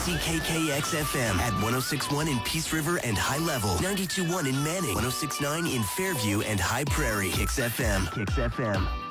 KCKKX-FM at 106.1 in Peace River and High Level, 92.1 in Manning, 106.9 in Fairview and High Prairie. Kicks FM. Kicks FM.